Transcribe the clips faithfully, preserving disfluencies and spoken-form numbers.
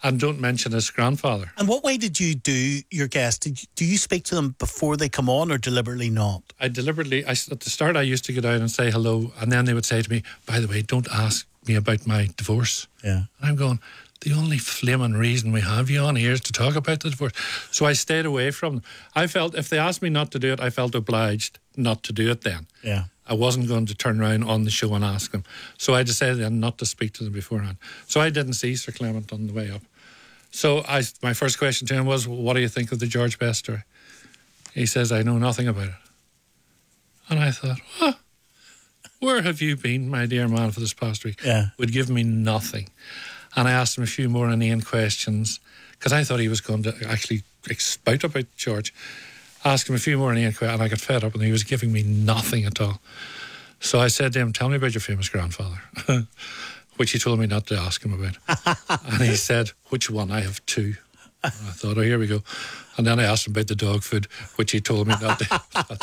and don't mention his grandfather. And what way did you do your guests? Did you, do you speak to them before they come on, or deliberately not? I deliberately, I, at the start I used to go down and say hello, and then they would say to me, by the way, don't ask me about my divorce. Yeah. And I'm going, the only flaming reason we have you on here is to talk about the divorce. So I stayed away from them. I felt if they asked me not to do it, I felt obliged not to do it then. Yeah. I wasn't going to turn around on the show and ask them. So I decided then not to speak to them beforehand. So I didn't see Sir Clement on the way up. So I, my first question to him was, what do you think of the George Best story? He says, I know nothing about it. And I thought, huh, where have you been, my dear man, for this past week? Yeah. Would give me nothing. And I asked him a few more inane questions, because I thought he was going to actually expout about George. Asked him a few more inane questions, and I got fed up, and he was giving me nothing at all. So I said to him, tell me about your famous grandfather, which he told me not to ask him about. And he said, which one? I have two. And I thought, oh, here we go. And then I asked him about the dog food, which he told me not to.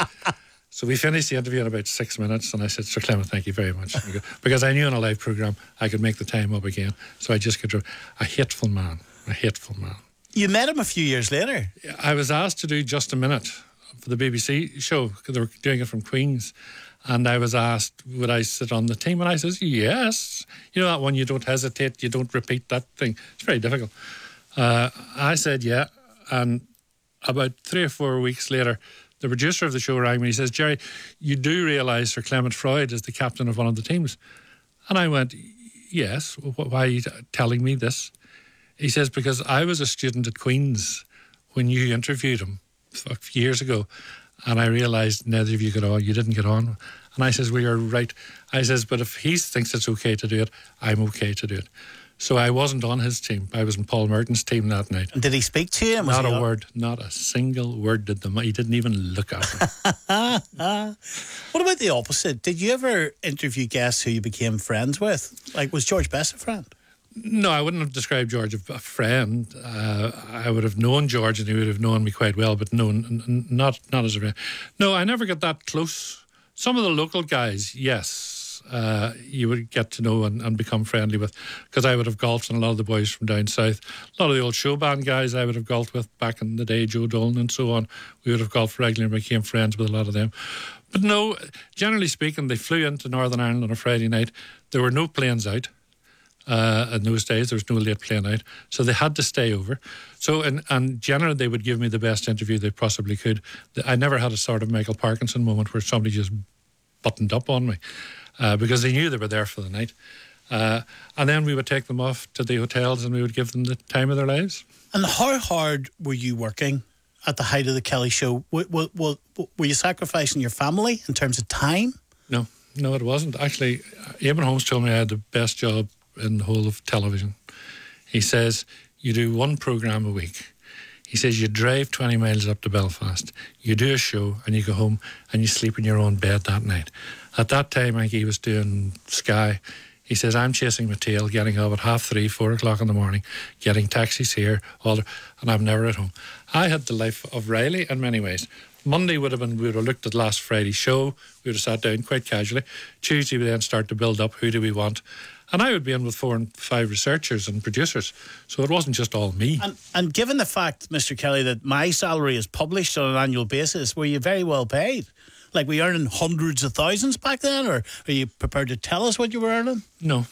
So we finished the interview in about six minutes, and I said, Sir Clement, thank you very much. Because I knew in a live programme I could make the time up again. So I just got a hateful man, a hateful man. You met him a few years later. I was asked to do Just a Minute for the B B C show, because they were doing it from Queen's. And I was asked, would I sit on the team? And I says, yes. You know that one, you don't hesitate, you don't repeat that thing. It's very difficult. Uh, I said, yeah. And about three or four weeks later, the producer of the show rang me. He says, Jerry, you do realise Sir Clement Freud is the captain of one of the teams? And I went, yes. Why are you telling me this? He says, because I was a student at Queen's when you interviewed him a few years ago, and I realised neither of you got on, you didn't get on. And I says, well, you're right. I says, but if he thinks it's okay to do it, I'm okay to do it. So I wasn't on his team. I was in Paul Merton's team that night. And did he speak to you? Not a on? word, not a single word did the He didn't even look at me. What about the opposite? Did you ever interview guests who you became friends with? Like, was George Best a friend? No, I wouldn't have described George as a friend. Uh, I would have known George, and he would have known me quite well, but no, n- n- not not as a friend. No, I never got that close. Some of the local guys, yes, uh, you would get to know and, and become friendly with, because I would have golfed, and a lot of the boys from down south, a lot of the old show band guys I would have golfed with back in the day, Joe Dolan and so on, we would have golfed regularly and became friends with a lot of them. But no, generally speaking, they flew into Northern Ireland on a Friday night. There were no planes out. Uh, in those days, there was no late plane out, so they had to stay over. So, and, and generally, they would give me the best interview they possibly could. I never had a sort of Michael Parkinson moment where somebody just buttoned up on me, uh, because they knew they were there for the night. Uh, and then we would take them off to the hotels, and we would give them the time of their lives. And how hard were you working at the height of the Kelly Show? Were, were, were you sacrificing your family in terms of time? No, no, it wasn't. Actually, Eamon Holmes told me I had the best job in the whole of television. He says, you do one programme a week. He says, you drive twenty miles up to Belfast, you do a show, and you go home and you sleep in your own bed that night. At that time, I think he was doing Sky. He says, I'm chasing my tail, getting up at half three, four o'clock in the morning, getting taxis here, all the, and I'm never at home. I had the life of Riley in many ways. Monday would have been, we would have looked at last Friday's show, we would have sat down quite casually. Tuesday we then start to build up, who do we want? And I would be in with four and five researchers and producers. So it wasn't just all me. And, and given the fact, Mister Kelly, that my salary is published on an annual basis, were you very well paid? Like, were you earning hundreds of thousands back then? Or are you prepared to tell us what you were earning? No.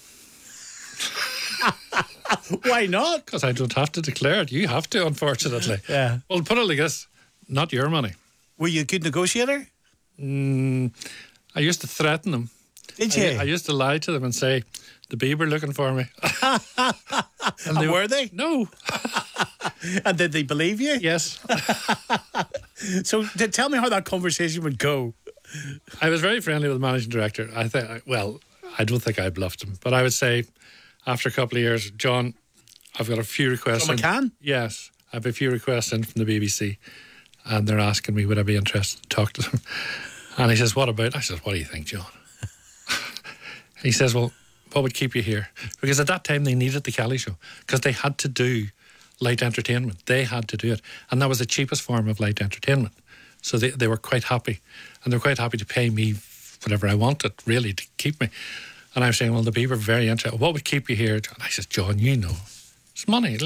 Why not? Because I don't have to declare it. You have to, unfortunately. Yeah. Well, put it like this, not your money. Were you a good negotiator? Mm, I used to threaten them. Did you? I, I used to lie to them and say, the Bieber looking for me. and they, were they? No. And did they believe you? Yes. So tell me how that conversation would go. I was very friendly with the managing director. I think, well, I don't think I bluffed him, but I would say after a couple of years, John, I've got a few requests. From McCann? Yes. I have a few requests in from the B B C, and they're asking me would I be interested to talk to them. And he says, what about? I said, what do you think, John? He says, well, what would keep you here? Because at that time they needed the Kelly Show, because they had to do light entertainment. They had to do it. And that was the cheapest form of light entertainment. So they, they were quite happy. And they were quite happy to pay me whatever I wanted, really, to keep me. And I was saying, well, the people were very interested. What would keep you here? And I said, John, you know, it's money.